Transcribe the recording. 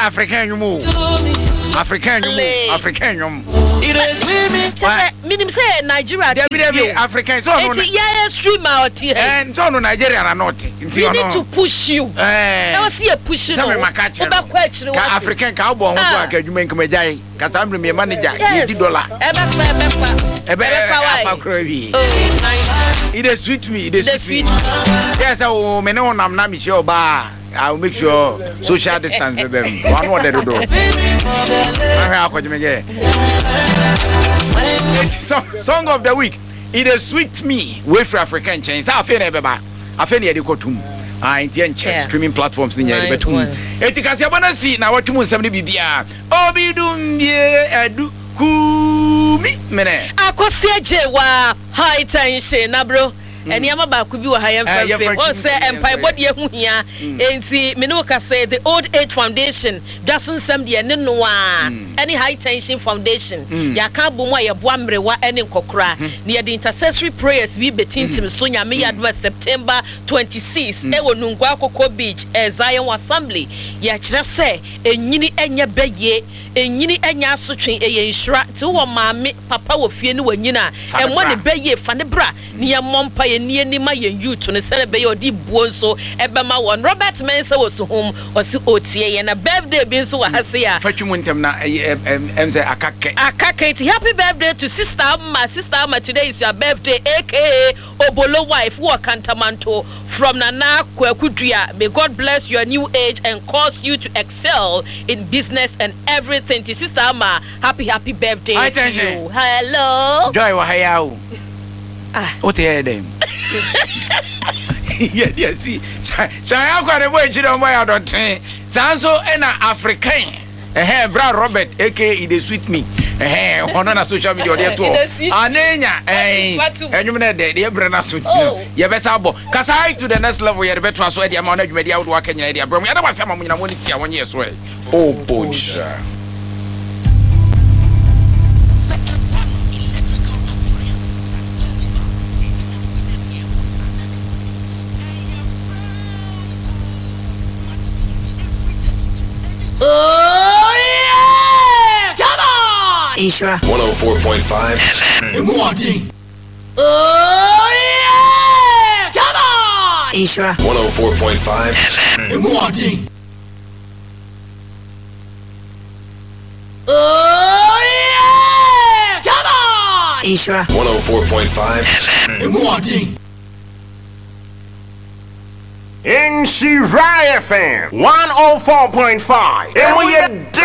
African you African It is minimum say Nigeria. African so no. Yeah, stream out here. And so no Nigeria are not. We need to push you. Now see a push you. African cowboy who are going to make a Cassandra manager $80. It is sweet me. It is sweet. Yes, I will I'm not sure bar. I'll make sure social distance with them. One more they do. Song of the week. It is sweet me. Wait for African chains. I feel never back. I feel near the cotum. I intend check streaming platforms in the between. Etikasi abana si na watu mu 70 bibia. Obi dumbie edu kumi mene. Akosia jewa high tension na bro. Eniama ba ku bi wa ha yem fanfe o se empire body ehu hia enti me no ka say the old age foundation dasun sam de ne no a any high tension foundation ya ka bo mu a ye bo amrewa ene nkokora ne ye the intercessory prayers bi betintim so nya me yadwa September 26 e wo nungwa akoko beach Zion assembly ya kire se enyini enye beye enyini enya asotwe eye insura ti wo maame papa wo fie ne wanyina emmo ne beye fa ne bra ne ye mompa ye nie ni ma ye youth ne sele beye odi buo nso ebema won Robert Mensa was home osi otie ye na birthday bi nso wa hase ya fatwum ntem na emze akake ti happy birthday to sister Amma today is your birthday aka Obolo wife wo Kantamanto from Nana Kwekudria. May God bless your new age and cause you to excel in business and everything. To Sister Amma, happy birthday to you. Hello. Joy wa hayao. What the hell them? Yeah, see. Chaya kwa nebo echiro mo ya dotin. Sanso ena African. Bra Robert aka the sweet me. Ono na social media dey to. Anenya enyum na dey bre na so. Ye better abo. Kasa to the next level ye better so e dey ma na dwumadi awodo aka nyina dey abram. Ye da wasema mo nyina mo ni tia wonye so e. Oh boja. Ishra 104.5 Imuadi. Oh yeah! Come on! Ishra 104.5 Imuadi. Oh yeah! Come on! Ishra 104.5 Imuadi. In Shirai FM 104.5 and we are